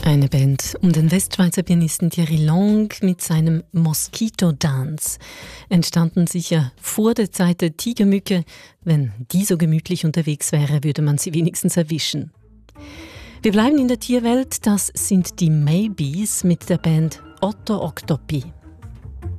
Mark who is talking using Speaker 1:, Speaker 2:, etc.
Speaker 1: Eine Band um den Westschweizer Pianisten Thierry Lang mit seinem Mosquito Dance. Entstanden sicher vor der Zeit der Tigermücke. Wenn die so gemütlich unterwegs wäre, würde man sie wenigstens erwischen. Wir bleiben in der Tierwelt. Das sind die Maybes mit der Band Otto Octopi.